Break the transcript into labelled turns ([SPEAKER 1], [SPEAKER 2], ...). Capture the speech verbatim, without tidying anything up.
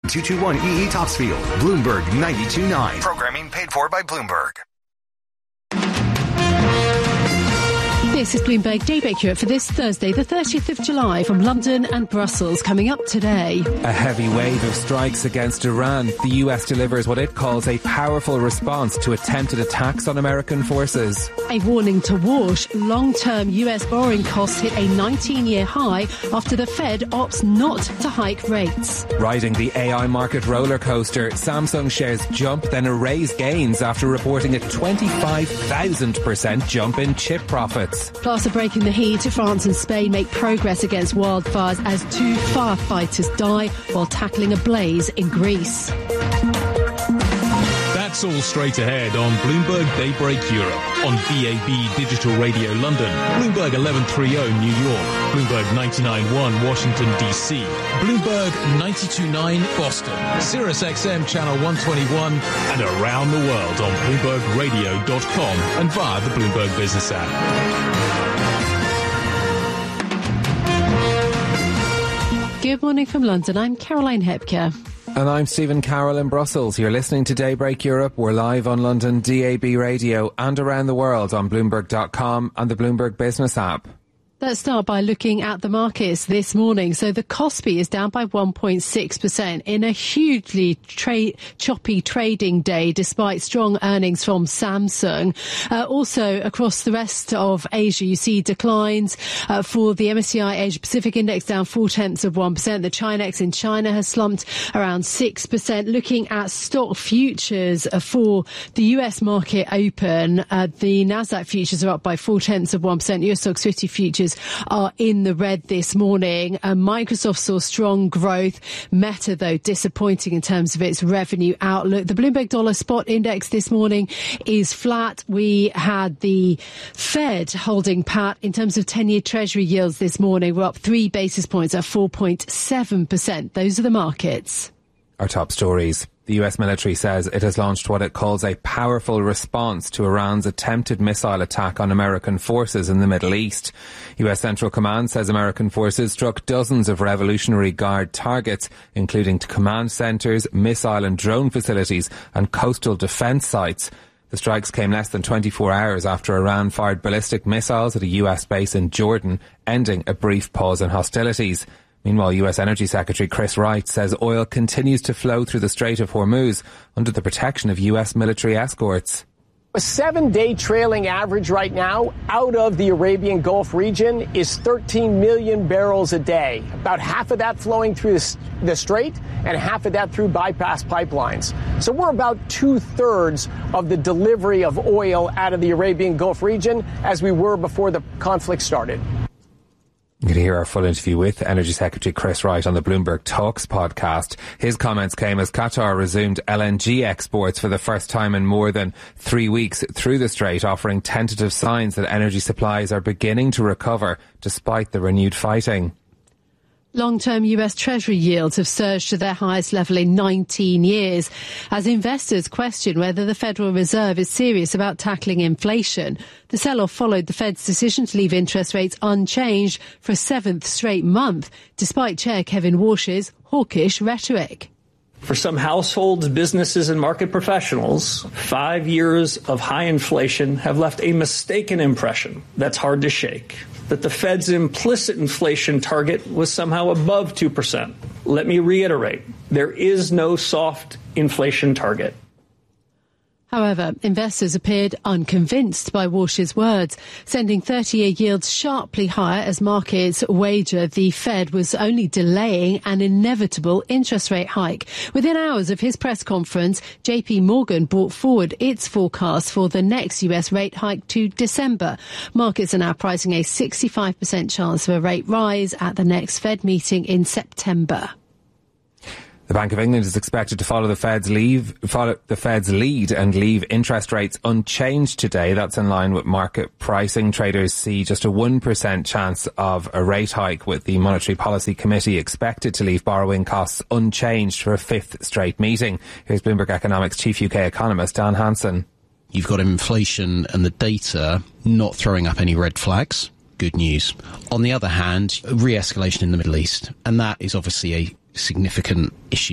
[SPEAKER 1] two two one E E Topsfield, Bloomberg ninety-two point nine. Programming paid for by Bloomberg.
[SPEAKER 2] This is Bloomberg Daybreak Europe for this Thursday, the thirtieth of July, from London and Brussels. Coming up today,
[SPEAKER 3] a heavy wave of strikes against Iran. The U S delivers what it calls a powerful response to attempted attacks on American forces.
[SPEAKER 2] A warning to wash. Long-term U S borrowing costs hit a nineteen-year high after the Fed opts not to hike rates.
[SPEAKER 3] Riding the A I market roller coaster, Samsung shares jump, then erase gains after reporting a twenty-five thousand percent jump in chip profits.
[SPEAKER 2] Plus, breaking the heat, France and Spain make progress against wildfires as two firefighters die while tackling a blaze in Greece.
[SPEAKER 4] That's all straight ahead on Bloomberg Daybreak Europe, on B A B Digital Radio London, Bloomberg eleven thirty New York, Bloomberg ninety-nine point one Washington D C, Bloomberg ninety-two point nine Boston, Sirius X M Channel one twenty-one, and around the world on Bloomberg Radio dot com and via the Bloomberg Business app.
[SPEAKER 2] Good morning from London. I'm Caroline Hepker.
[SPEAKER 3] And I'm Stephen Carroll in Brussels. You're listening to Daybreak Europe. We're live on London D A B Radio and around the world on Bloomberg dot com and the Bloomberg Business app.
[SPEAKER 2] Let's start by looking at the markets this morning. So the Kospi is down by one point six percent in a hugely tra- choppy trading day, despite strong earnings from Samsung. Uh, also, across the rest of Asia, you see declines uh, for the M S C I Asia Pacific Index, down four tenths of one percent. The Chinex in China has slumped around six percent. Looking at stock futures uh, for the U S market open, uh, the Nasdaq futures are up by four tenths of one percent. U S Stocks fifty futures are in the red this morning. Uh, Microsoft saw strong growth. Meta, though, disappointing in terms of its revenue outlook. The Bloomberg Dollar Spot Index this morning is flat. We had the Fed holding pat in terms of ten-year Treasury yields this morning. We're up three basis points at four point seven percent. Those are the markets.
[SPEAKER 3] Our top stories. The U S military says it has launched what it calls a powerful response to Iran's attempted missile attack on American forces in the Middle East. U S Central Command says American forces struck dozens of Revolutionary Guard targets, including command centres, missile and drone facilities and coastal defence sites. The strikes came less than twenty-four hours after Iran fired ballistic missiles at a U S base in Jordan, ending a brief pause in hostilities. Meanwhile, U S Energy Secretary Chris Wright says oil continues to flow through the Strait of Hormuz under the protection of U S military escorts.
[SPEAKER 5] A seven-day trailing average right now out of the Arabian Gulf region is thirteen million barrels a day. About half of that flowing through the strait and half of that through bypass pipelines. So we're about two-thirds of the delivery of oil out of the Arabian Gulf region as we were before the conflict started.
[SPEAKER 3] You can hear our full interview with Energy Secretary Chris Wright on the Bloomberg Talks podcast. His comments came as Qatar resumed L N G exports for the first time in more than three weeks through the strait, offering tentative signs that energy supplies are beginning to recover despite the renewed fighting.
[SPEAKER 2] Long-term U S Treasury yields have surged to their highest level in nineteen years as investors question whether the Federal Reserve is serious about tackling inflation. The sell-off followed the Fed's decision to leave interest rates unchanged for a seventh straight month, despite Chair Kevin Warsh's hawkish rhetoric.
[SPEAKER 6] For some households, businesses and market professionals, five years of high inflation have left a mistaken impression that's hard to shake, that the Fed's implicit inflation target was somehow above two percent. Let me reiterate, there is no soft inflation target.
[SPEAKER 2] However, investors appeared unconvinced by Warsh's words, sending thirty-year yields sharply higher as markets wager the Fed was only delaying an inevitable interest rate hike. Within hours of his press conference, J P Morgan brought forward its forecast for the next U S rate hike to December. Markets are now pricing a sixty-five percent chance of a rate rise at the next Fed meeting in September.
[SPEAKER 3] The Bank of England is expected to follow the Fed's leave, follow the Fed's lead and leave interest rates unchanged today. That's in line with market pricing. Traders see just a one percent chance of a rate hike, with the Monetary Policy Committee expected to leave borrowing costs unchanged for a fifth straight meeting. Here's Bloomberg Economics chief U K economist Dan Hansen.
[SPEAKER 7] You've got inflation and the data not throwing up any red flags. Good news. On the other hand, re-escalation in the Middle East, and that is obviously a significant issue